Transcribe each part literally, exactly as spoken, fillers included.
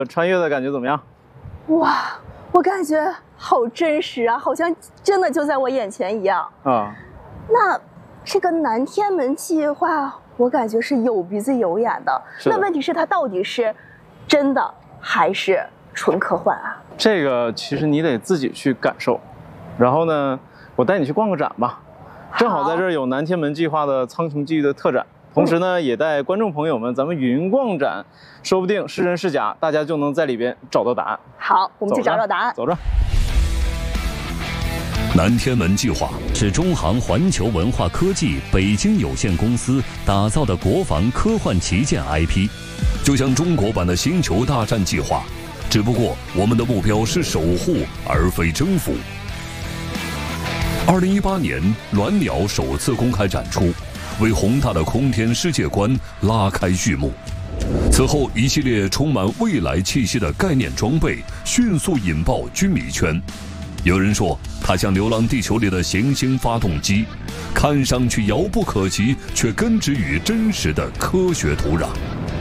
穿越的感觉怎么样？ 哇，我感觉好真实啊，好像真的就在我眼前一样啊。 那这个南天门计划，我感觉是有鼻子有眼的。那问题是它到底是真的还是纯科幻啊？ 这个其实你得自己去感受。然后呢，我带你去逛个展吧。正好在这儿有南天门计划的苍穹记忆的特展。同时呢，也带观众朋友们，咱们云逛展，说不定是真是假，大家就能在里边找到答案。 好，我们去找找答案。 走着。 南天门计划是中航环球文化科技北京有限公司打造的国防科幻旗舰 I P， 就像中国版的星球大战计划，只不过我们的目标是守护而非征服。二零一八年，鸾鸟首次公开展出，为宏大的空天世界观拉开序幕。此后，一系列充满未来气息的概念装备迅速引爆军迷圈。有人说，它像《流浪地球》里的行星发动机，看上去遥不可及，却根植于真实的科学土壤。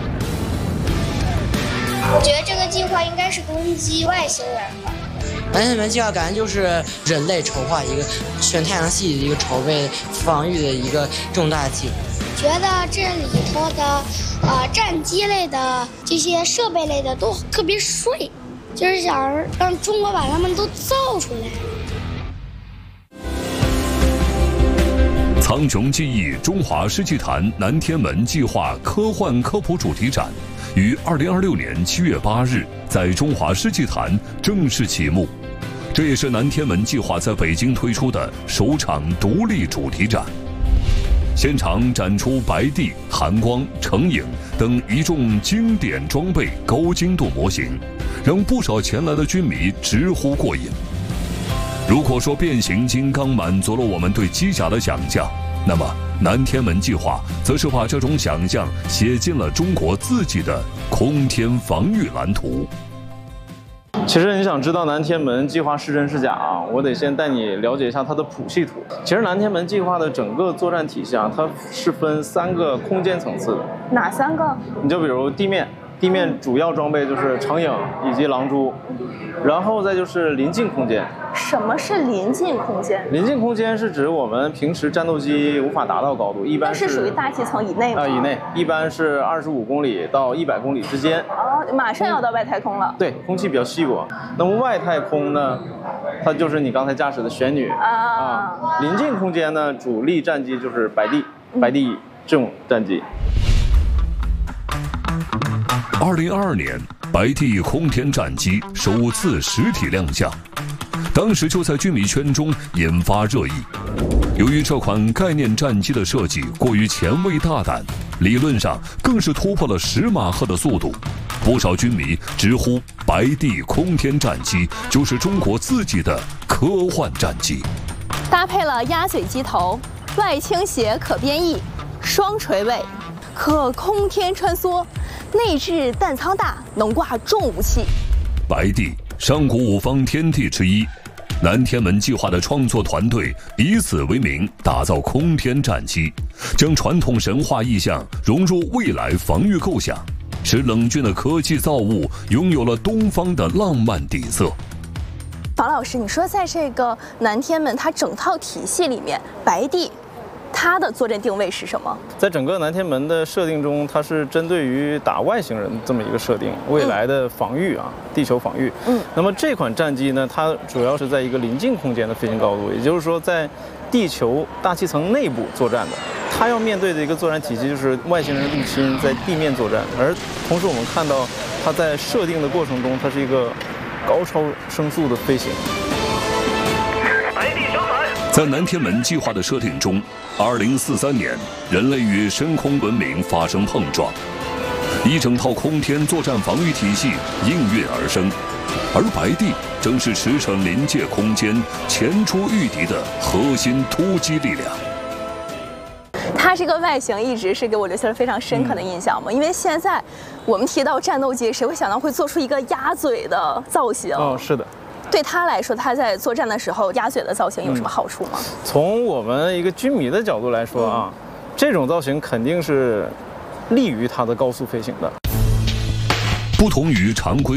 我觉得这个计划应该是攻击外星人吧。 南天门计划感觉就是人类筹划一个全太阳系的一个筹备防御的一个重大计划。 觉得这里头的呃战机类的这些设备类的都特别帅，就是想让中国把他们都造出来。 苍穹记忆中华世纪坛南天门计划科幻科普主题展于二零二六年七月八日在中华世纪坛正式启幕，这也是南天门计划在北京推出的首场独立主题展。现场展出白帝、寒光、成影等一众经典装备高精度模型，让不少前来的军迷直呼过瘾。如果说变形金刚满足了我们对机甲的想象，那么南天门计划则是把这种想象写进了中国自己的空天防御蓝图。 其实你想知道南天门计划是真是假啊，我得先带你了解一下它的谱系图。其实南天门计划的整个作战体系啊，它是分三个空间层次的。 哪三个？ 你就比如地面，地面主要装备就是长影以及狼蛛，然后再就是临近空间。 什么是临近空间？ 临近空间是指我们平时战斗机无法达到高度，一般是属于大气层以内吗？ 啊、呃，以内，一般是二十五公里到一百公里之间。 哦，马上要到外太空了。 对，空气比较稀薄。那么外太空呢，它就是你刚才驾驶的玄女啊。啊临近空间呢，主力战机就是白帝、白帝这种战机。 二零二二年，白帝空天战机首次实体亮相。当时就在军迷圈中引发热议。由于这款概念战机的设计过于前卫大胆，理论上更是突破了十马赫的速度，不少军迷直呼白帝空天战机就是中国自己的科幻战机。 搭配了鸭嘴机头、外倾斜可编翼、双垂尾，可空天穿梭，内置弹舱大，能挂重武器。 白帝，上古五方天地之一。南天门计划的创作团队以此为名打造空天战机，将传统神话意象融入未来防御构想，使冷峻的科技造物拥有了东方的浪漫底色。 房老师，你说在这个南天门它整套体系里面，白帝它的作战定位是什么？ 在整个南天门的设定中，它是针对于打外星人这么一个设定，未来的防御啊，嗯、地球防御。嗯，那么这款战机呢，它主要是在一个临近空间的飞行高度，也就是说在地球大气层内部作战的。它要面对的一个作战体系就是外星人入侵，在地面作战。而同时我们看到它在设定的过程中，它是一个高超声速的飞行。 在南天门计划的设定中，二零四三年，人类与深空文明发生碰撞，一整套空天作战防御体系应运而生，而白帝正是驰骋临界空间、前出御敌的核心突击力量。 它这个外形一直是给我留下了非常深刻的印象嘛，嗯、因为现在我们提到战斗机，谁会想到会做出一个鸭嘴的造型？ 哦，是的。 对他来说，他在作战的时候，鸭嘴的造型有什么好处吗？ 嗯、从我们一个军迷的角度来说啊，嗯、这种造型肯定是利于它的高速飞行的。 不同于常规